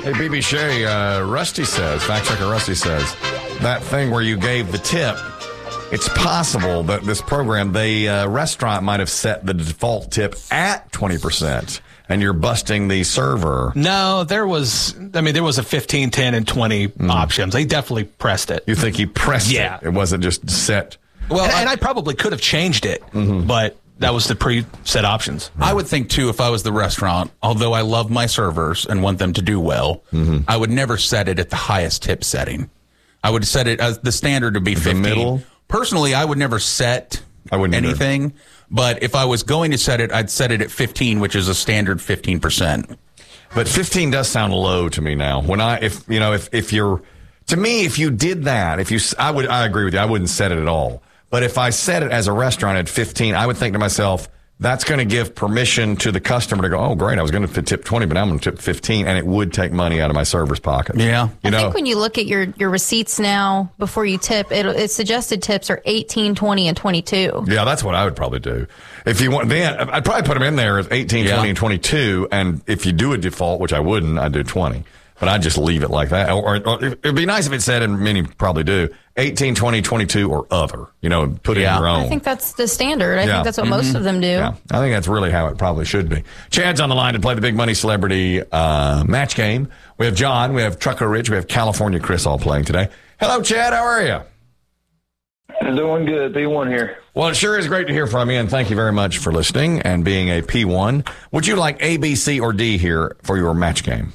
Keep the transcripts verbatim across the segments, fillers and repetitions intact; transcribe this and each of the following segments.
Hey, B B Shea, uh, Rusty says, fact checker Rusty says, that thing where you gave the tip, it's possible that this program, the uh, restaurant might have set the default tip at twenty percent, and you're busting the server. No, there was, I mean, there was a fifteen, ten, and twenty mm. options. They definitely pressed it. You think he pressed yeah. it? It wasn't just set. Well, and I, and I probably could have changed it, mm-hmm. but that was the pre-set options. I would think, too, if I was the restaurant, although I love my servers and want them to do well, mm-hmm. I would never set it at the highest tip setting. I would set it as the standard to be the fifteen. Middle? Personally, I would never set I wouldn't anything, either. But if I was going to set it, I'd set it at fifteen, which is a standard fifteen percent. But fifteen does sound low to me now. When I, if, you know, if, if you're, to me, if you did that, if you, I would, I agree with you. I wouldn't set it at all. But if I set it as a restaurant at fifteen, I would think to myself, that's going to give permission to the customer to go, oh, great, I was going to tip twenty, but now I'm going to tip fifteen, and it would take money out of my server's pocket. Yeah. You know? I think when you look at your, your receipts now before you tip, it, it suggested tips are eighteen, twenty, and twenty-two. Yeah, that's what I would probably do. If you want, then I'd probably put them in there as eighteen, yeah. twenty, and twenty-two, and if you do a default, which I wouldn't, I'd do twenty. But I'd just leave it like that. Or, or, or it'd be nice if it said, and many probably do, eighteen, twenty, twenty-two, or other. You know, put yeah. in your own. I think that's the standard. I yeah. think that's what mm-hmm. most of them do. Yeah. I think that's really how it probably should be. Chad's on the line to play the Big Money Celebrity uh, match game. We have John, we have Trucker Rich, we have California Chris all playing today. Hello, Chad. How are you? I'm doing good. P one here. Well, it sure is great to hear from you, and thank you very much for listening and being a P one. Would you like A, B, C, or D here for your match game?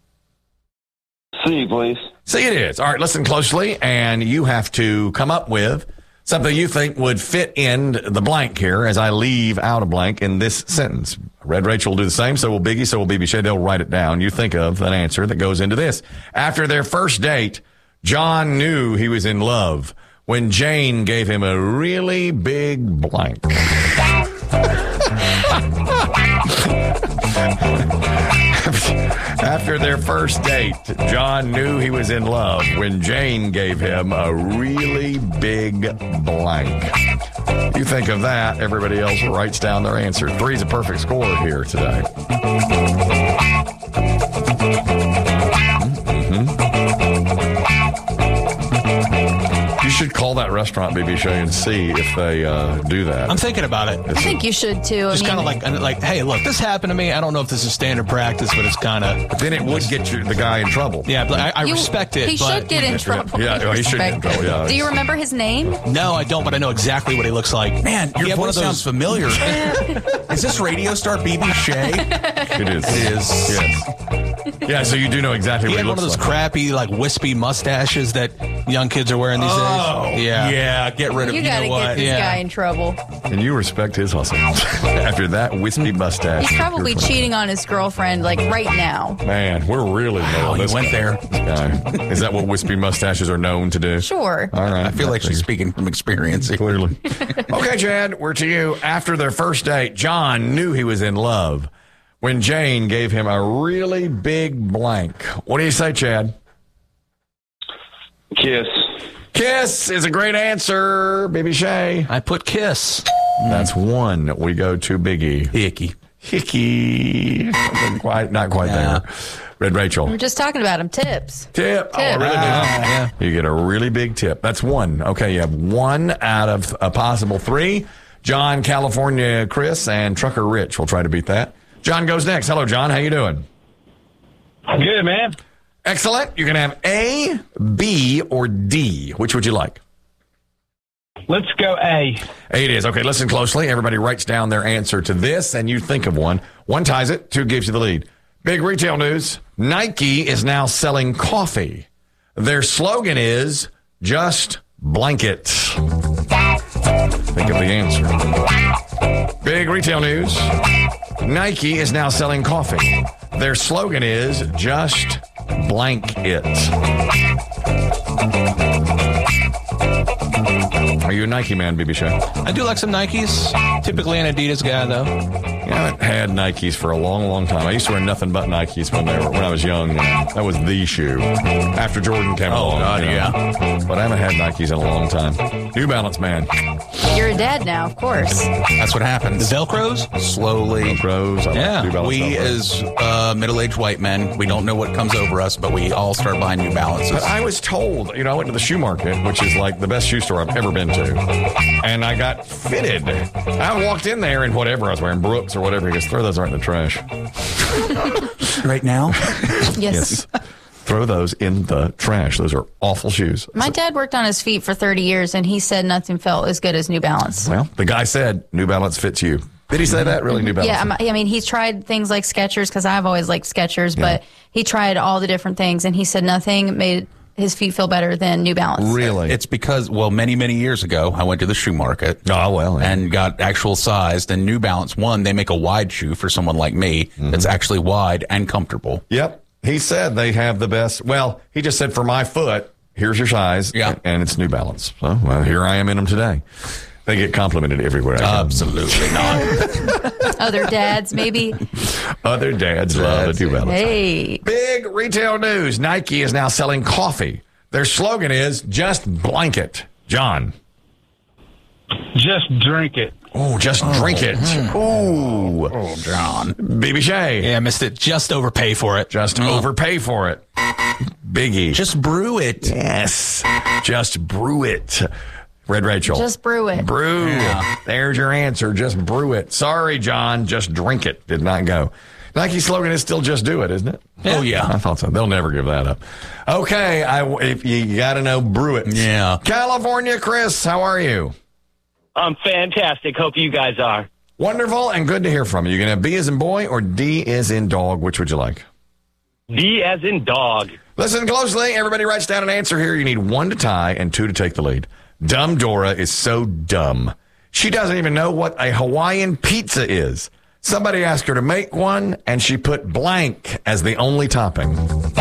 C, please. C it is. All right, listen closely, and you have to come up with something you think would fit in the blank here as I leave out a blank in this sentence. Red Rachel will do the same, so will Biggie, so will B B Shea. They'll write it down. You think of an answer that goes into this. After their first date, John knew he was in love when Jane gave him a really big blank. After their first date, John knew he was in love when Jane gave him a really big blank. You think of that, everybody else writes down their answer. Three's a perfect score here today. Mm-hmm. You should call that restaurant, B B Shea, and see if they uh, do that. I'm thinking about it. I think you should, too. Just I mean, kind of like, like, hey, look, this happened to me. I don't know if this is standard practice, but it's kind of... But then it would get you, the guy in trouble. Yeah, but I, I you, respect it. He but, should get in trouble. Yeah, yeah he should get in trouble, yeah. Do you remember his name? No, I don't, but I know exactly what he looks like. Man, your voice one of those sounds familiar. Is this radio star B B Shea? It is. It is. Yes. Yeah, so you do know exactly he what had he one looks of those like. crappy, like, wispy mustaches that young kids are wearing these oh, days. Yeah. Yeah, get rid of You you gotta know what? get this Yeah. guy in trouble. And you respect his hustle. After that wispy mustache. He's probably you're cheating on his girlfriend, like, right now. Man, we're really low Oh, on you this went guy. there. This guy. Is that what wispy mustaches are known to do? Sure. All right. I feel like she's figured. speaking from experience. Clearly. Okay, Chad, we're to you. After their first date, John knew he was in love when Jane gave him a really big blank. What do you say, Chad? Kiss. Kiss is a great answer, B B Shea. I put kiss. That's one. We go to Biggie. Hickey. Hickey. Not quite, not quite Yeah. there. Red Rachel. We're just talking about him. Tips. Tip. Oh, Tip. really big. yeah. You get a really big tip. That's one. Okay, you have one out of a possible three. John, California, Chris, and Trucker Rich will try to beat that. John goes next. Hello, John. How you doing? Good, man. Excellent. You can have A, B, or D. Which would you like? Let's go A. A it is. Okay, listen closely. Everybody writes down their answer to this, and you think of one. One ties it. Two gives you the lead. Big retail news. Nike is now selling coffee. Their slogan is, just blanket. Think of the answer. Big retail news. Nike is now selling coffee. Their slogan is, just blank it. Are you a Nike man, B B Shea? I do like some Nikes. Typically an Adidas guy, though. Yeah, I haven't had Nikes for a long, long time. I used to wear nothing but Nikes when they were when I was young. That was the shoe. After Jordan came Oh, along. God, you know. yeah. But I haven't had Nikes in a long time. New Balance man. You're a dad now, of course. That's what happens. The Velcros? Slowly. Pros. I like Yeah. New Balance We, Velcro. as uh, middle-aged white men, we don't know what comes over us, but we all start buying New Balances. But I was told, you know, I went to the shoe market, which is like the best shoe store I've ever been to, and I got fitted. I walked in there in whatever I was wearing, Brooks or whatever. He goes, throw those right in the trash. Right now? Yes. Throw those in the trash. Those are awful shoes. My dad worked on his feet for thirty years, and he said nothing felt as good as New Balance. Well, the guy said New Balance fits you. Did he say that? Really, New Balance? Yeah, I'm- I mean, he's tried things like Skechers because I've always liked Skechers, but he tried all the different things, and he said nothing made his feet feel better than New Balance. Really? It's because, well, many, many years ago, I went to the shoe market. Oh, well, yeah. And got actual sized. And New Balance, one, they make a wide shoe for someone like me Mm-hmm. that's actually wide and comfortable. Yep. He said they have the best. Well, he just said for my foot, here's your size. Yeah. And it's New Balance. So, well, here I am in them today. They get complimented everywhere I go. Absolutely not. Other dads, maybe. Other dads love the New Balance. Hey. Big retail news. Nike is now selling coffee. Their slogan is just blanket. John. Just drink it. Oh, just drink it. Ooh. Oh, John. B B Shay. Yeah, I missed it. Just overpay for it. Just overpay for it. Biggie. Just brew it. Yes. Just brew it. Red Rachel. Just brew it. Brew. Yeah. There's your answer. Just brew it. Sorry, John. Just drink it. Did not go. Nike's slogan is still just do it, isn't it? Oh, yeah. I thought so. They'll never give that up. Okay. I, if you got to know, brew it. Yeah. California, Chris, how are you? I'm fantastic. Hope you guys are. Wonderful and good to hear from you. You going to have B as in boy or D as in dog? Which would you like? D as in dog. Listen closely. Everybody writes down an answer here. You need one to tie and two to take the lead. Dumb Dora is so dumb. She doesn't even know what a Hawaiian pizza is. Somebody asked her to make one, and she put blank as the only topping.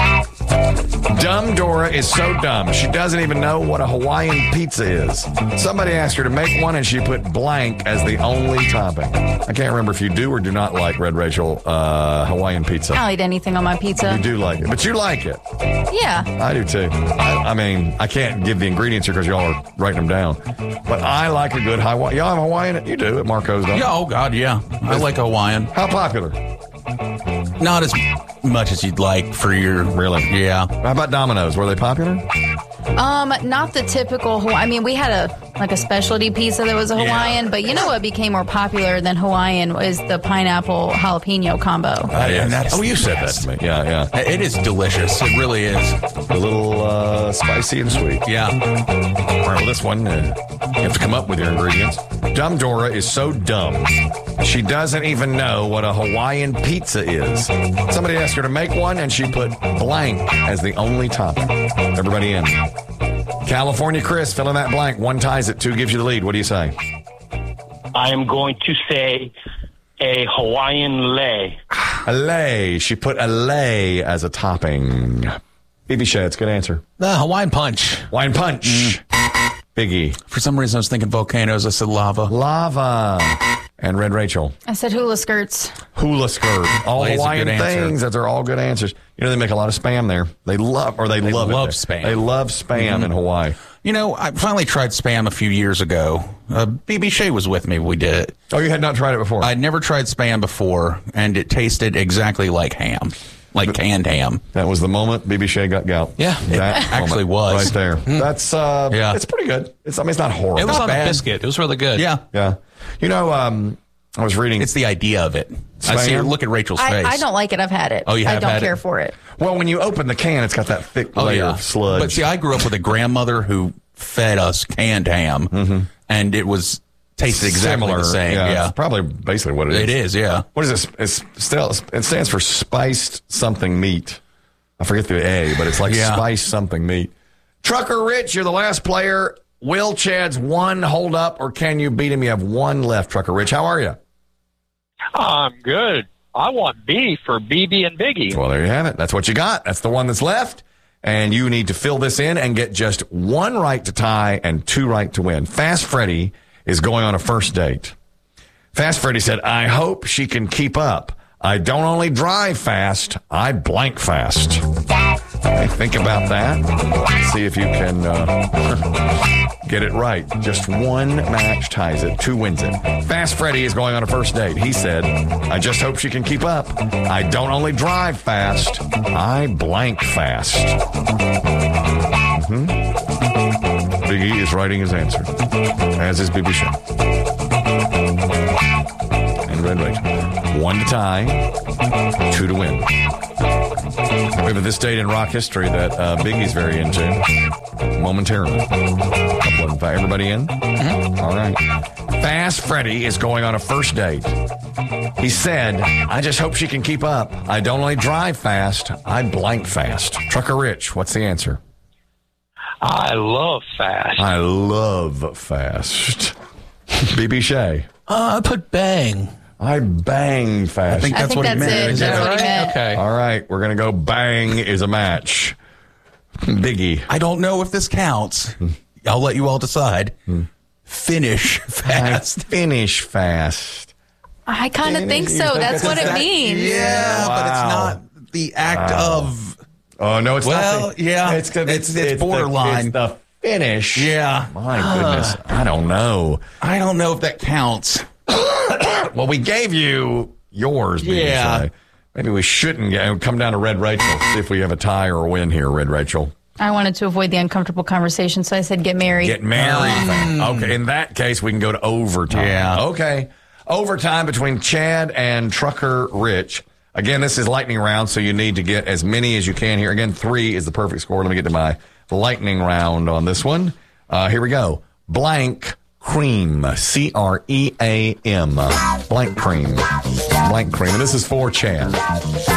Dumb Dora is so dumb. She doesn't even know what a Hawaiian pizza is. Somebody asked her to make one, and she put blank as the only topping. I can't remember if you do or do not like, Red Rachel, uh, Hawaiian pizza. I'll eat anything on my pizza. You do like it, but you like it. Yeah. I do too. I, I mean, I can't give the ingredients here because y'all are writing them down. But I like a good Hawaiian. Y'all have Hawaiian? You do at Marco's, don't you? Yeah, oh, God, yeah. I like Hawaiian. How popular? Not as much as you'd like for your... Really? Yeah. How about Domino's? Were they popular? Um, not the typical Hawaii. I mean, we had a like a specialty pizza that was a Hawaiian, but you know what became more popular than Hawaiian was the pineapple jalapeno combo. and that's oh, you the said best. that to me. Yeah, yeah. It is delicious. It really is. A little uh, spicy and sweet. Yeah. All right, well, this one, uh, you have to come up with your ingredients. Dumb Dora is so dumb. She doesn't even know what a Hawaiian pizza is. Somebody asked her to make one, and she put blank as the only topping. Everybody in. California Chris, fill in that blank. One ties it, two gives you the lead. What do you say? I am going to say a Hawaiian lei. A lei. She put a lei as a topping. B B Shay, it's a good answer. The Hawaiian Punch. Wine punch. Biggie. For some reason, I was thinking volcanoes. I said lava. Lava. And Red Rachel. I said hula skirts. Hula skirt. All Lay's a Hawaiian good answer. things. Those are all good answers. You know, they make a lot of spam there. They love, or they, They love it love there. spam. They love spam in Hawaii. You know, I finally tried Spam a few years ago. Uh, B B Shay was with me. We did it. Oh, you had not tried it before? I'd never tried Spam before, and it tasted exactly like ham, like canned ham. That was the moment B B Shay got gout. Yeah, it that actually moment was. right there. That's uh, Yeah. it's pretty good. It's I mean, it's not horrible. It was Not on bad. a biscuit. It was really good. Yeah, yeah. You know, um, I was reading. it's the idea of it. I see her Spam? look at Rachel's I, face. I don't like it. I've had it. Oh, you I have don't had care it? for it. well, when you open the can, it's got that thick Oh, layer yeah. of sludge. But see, I grew up with a grandmother who fed us canned ham, and it was tasted exactly Similar. the same. Yeah, Yeah, it's probably basically what it is. it is. Yeah. What is this? It's still, it stands for spiced something meat. I forget the A, but it's like Yeah. spiced something meat. Trucker Rich, you're the last player. Will Chad's one hold up, or can you beat him? You have one left, Trucker Rich. How are you? I'm good. I want B for B B and Biggie. Well, there you have it. That's what you got. That's the one that's left. And you need to fill this in and get just one right to tie and two right to win. Fast Freddy is going on a first date. Fast Freddy said, I hope she can keep up. I don't only drive fast, I blank fast. Hey, think about that. See if you can uh, get it right. Just one match ties it. Two wins it. Fast Freddy is going on a first date. He said, I just hope she can keep up. I don't only drive fast, I blank fast. Mm-hmm. Big E is writing his answer, as is B B Shaw. And Red Rachel. One to tie, two to win. We have this date in rock history that uh, Biggie's very into. Momentarily. Couple of, everybody in? Mm-hmm. All right. Fast Freddy is going on a first date. He said, I just hope she can keep up. I don't only drive fast, I blank fast. Trucker Rich, what's the answer? I love fast. I love fast. B B Shay. Uh, I put bang. I bang fast. I think I that's think what he that's meant. it. That's what he meant. Okay. All right, we're going to go bang is a match. Biggie. I don't know if this counts. I'll let you all decide. Finish fast. I finish fast. I kind of think so. That's what it That- means. Yeah, but it's Wow. not the act Wow. of. Oh, no, it's Well, not. The, yeah, It's, the- it's- it's borderline. The, it's the finish. Yeah. My goodness. I don't know. I don't know if that counts. Well, we gave you yours, B B Yeah. Shay. Maybe we shouldn't get, come down to Red Rachel, see if we have a tie or a win here, Red Rachel. I wanted to avoid the uncomfortable conversation, so I said get married. Get married. Okay, in that case, we can go to overtime. Yeah. Okay. Overtime between Chad and Trucker Rich. Again, this is lightning round, so you need to get as many as you can here. Again, three is the perfect score. Let me get to my lightning round on this one. Uh, here we go. Blank cream. C R E A M. Blank cream. Blank cream. And this is for Chad.